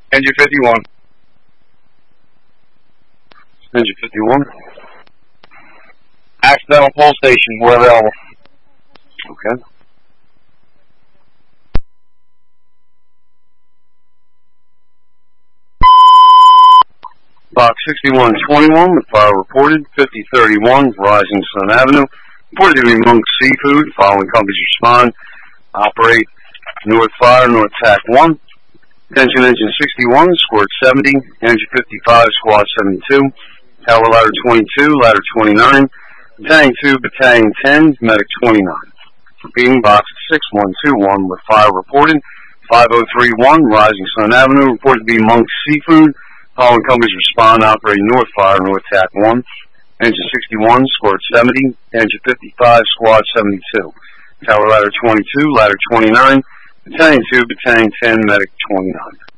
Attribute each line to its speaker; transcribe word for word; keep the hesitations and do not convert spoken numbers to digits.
Speaker 1: Engine fifty-one.
Speaker 2: Engine fifty-one.
Speaker 1: Accidental pull station, we're available.
Speaker 2: Okay. Box sixty-one twenty-one with fire reported, fifty thirty-one Rising Sun Avenue. Reported to be Monk Seafood. Following companies respond. Operate North Fire, North Tack one. Attention Engine sixty-one, Squirt seventy. Engine fifty-five, Squad seventy-two. Tower Ladder twenty-two, Ladder twenty-nine. Battalion two, Battalion ten, Medic twenty-nine. Repeating, Box six one two one with fire reported. five oh three one Rising Sun Avenue. Reported to be Monk Seafood. Following companies respond. Operating North Fire, North Tack one. Engine sixty-one, Squirt seventy. Engine fifty-five, Squad seventy-two. Tower Ladder twenty-two, Ladder twenty-nine. Battalion two, Battalion ten, Medic twenty-nine.